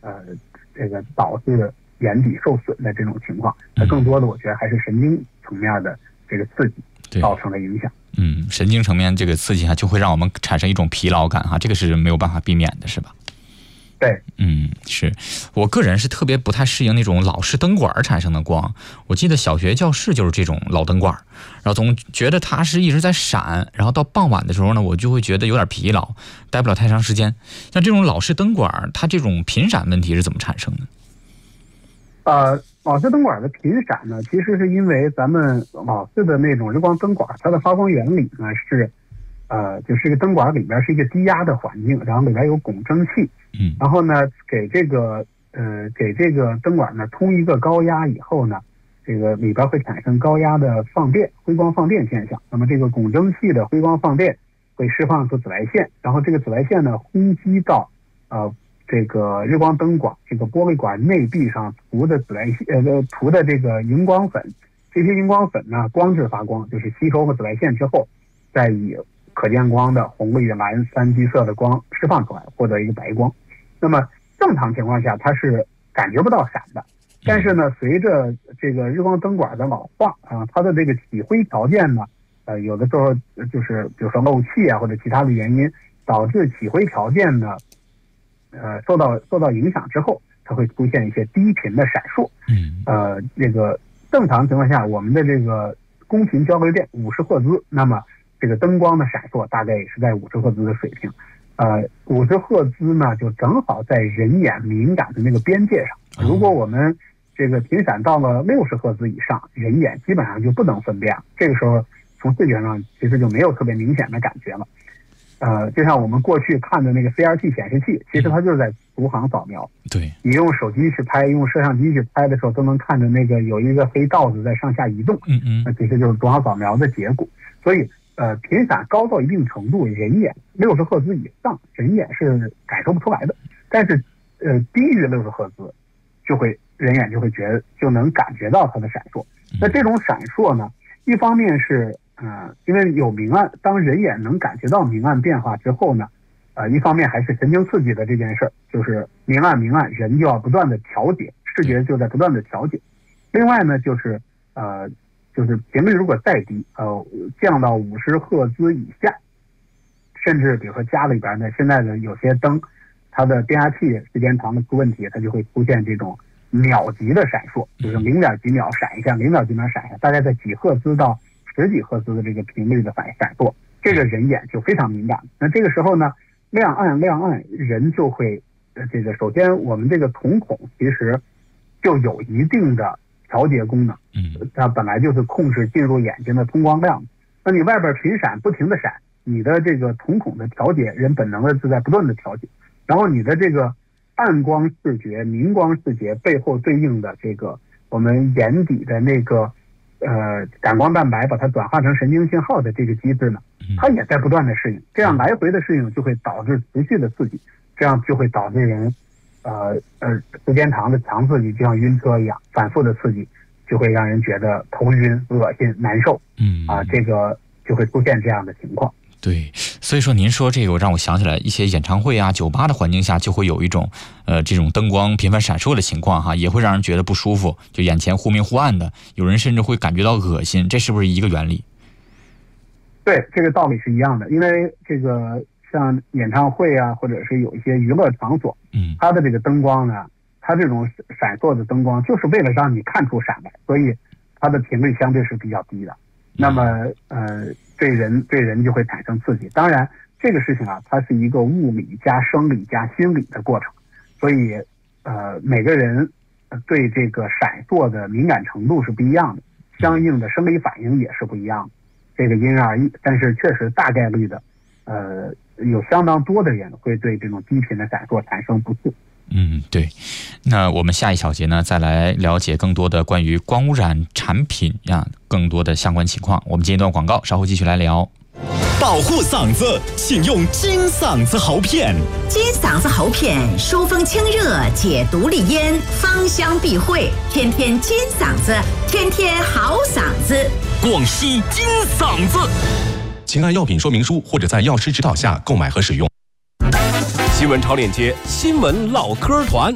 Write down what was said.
这个导致眼底受损的这种情况。那更多的我觉得还是神经层面的这个刺激造成了影响。 神经层面这个刺激就会让我们产生一种疲劳感这个是没有办法避免的，是吧？ 对， 是我个人是特别不太适应那种老式灯管产生的光。我记得小学教室就是这种老灯管，然后总觉得它是一直在闪，然后到傍晚的时候呢，我就会觉得有点疲劳，待不了太长时间。像这种老式灯管，它这种频闪问题是怎么产生的？ 老式灯管的频闪呢，其实是因为咱们老式的那种日光灯管，它的发光原理呢是，就是一个灯管里边是一个低压的环境，然后里边有汞蒸气，然后呢给这个灯管呢通一个高压以后呢，这个里边会产生高压的放电，辉光放电现象。那么这个汞蒸气的辉光放电会释放出紫外线，然后这个紫外线呢轰击到这个日光灯管这个玻璃管内壁上涂的涂的这个荧光粉，这些荧光粉呢光致发光，就是吸收了紫外线之后，再以可见光的红绿蓝三基色的光释放出来，获得一个白光。那么正常情况下它是感觉不到闪的，但是呢随着这个日光灯管的老化它的这个起灰条件呢有的时候就是比如说漏气或者其他的原因，导致起灰条件呢受到影响之后，它会出现一些低频的闪烁。这个正常情况下，我们的这个公频交流电50赫兹，那么这个灯光的闪烁大概也是在50赫兹的水平。50赫兹呢，就正好在人眼敏感的那个边界上。如果我们这个频闪到了60赫兹以上，人眼基本上就不能分辨了。这个时候从视觉上其实就没有特别明显的感觉了。就像我们过去看的那个 CRT 显示器，其实它就是在逐行扫描。 对， 你用手机去拍，用摄像机去拍的时候，都能看着那个有一个黑道子在上下移动。那其实就是逐行扫描的结果。所以频闪高到一定程度，人眼60赫兹以上，人眼是感受不出来的。但是低于60赫兹，人眼就能感觉到它的闪烁。那这种闪烁呢，一方面是因为有明暗，当人眼能感觉到明暗变化之后呢，一方面还是神经刺激的这件事儿，就是明暗，人就要不断的调节，视觉就在不断的调节。另外呢，就是频率如果再低，降到50赫兹以下，甚至比如说家里边呢，现在的有些灯，它的变压器时间长的出问题，它就会出现这种秒级的闪烁，就是0点几秒闪一下，0点几秒闪一下，大概在几赫兹到10几赫兹的这个频率的闪烁，这个人眼就非常敏感。那这个时候呢，亮暗，人就会这个首先我们这个瞳孔其实就有一定的调节功能，它本来就是控制进入眼睛的通光量。那你外边频闪不停的闪，你的这个瞳孔的调节，人本能的是在不断的调节，然后你的这个暗光视觉、明光视觉背后对应的这个我们眼底的那个感光蛋白把它转化成神经信号的这个机制呢，它也在不断的适应，这样来回的适应就会导致持续的刺激，这样就会导致人时间长的强刺激就像晕车一样，反复的刺激就会让人觉得头晕、恶心、难受，这个就会出现这样的情况。 对，所以说您说这个让我想起来一些演唱会酒吧的环境下就会有一种这种灯光频繁闪烁的情况也会让人觉得不舒服，就眼前忽明忽暗的，有人甚至会感觉到恶心，这是不是一个原理？ 对，这个道理是一样的。因为这个像演唱会或者是有一些娱乐场所，它的这个灯光呢，它这种闪烁的灯光就是为了让你看出闪来，所以它的频率相对是比较低的。那么对人就会产生刺激。当然这个事情它是一个物理加生理加心理的过程，所以每个人对这个闪烁的敏感程度是不一样的，相应的生理反应也是不一样的，这个因人而异。但是确实大概率的有相当多的人会对这种低频的闪烁产生不适。 对。那我们下一小节呢，再来了解更多的关于光污染产品更多的相关情况。我们接一段广告，稍后继续来聊。 保护嗓子，请用金嗓子喉片。 金嗓子喉片疏风清热，解毒利咽，芳香避秽，天天金嗓子，天天好嗓子。 广西金嗓子，请按药品说明书或者在药师指导下购买和使用。新闻超链接，新闻唠嗑团。